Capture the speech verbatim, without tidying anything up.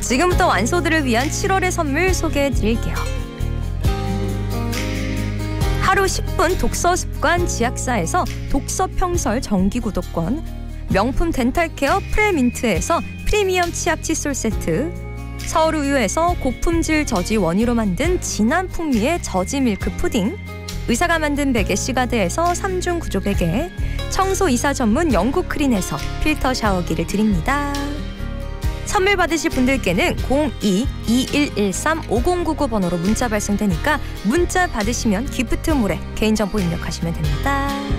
지금부터 완소들을 위한 칠월의 선물 소개해드릴게요. 하루 십 분 독서습관 지약사에서 독서평설 정기구독권, 명품 덴탈케어 프레민트에서 프리미엄 치약 칫솔 세트, 서울우유에서 고품질 저지 원유로 만든 진한 풍미의 저지 밀크 푸딩, 의사가 만든 베개 시가드에서 삼중 구조 베개, 청소이사 전문 영국 크린에서 필터 샤워기를 드립니다. 선물 받으실 분들께는 공이 이일일삼 오공구구 번호로 문자 발송되니까 문자 받으시면 기프트몰에 개인정보 입력하시면 됩니다.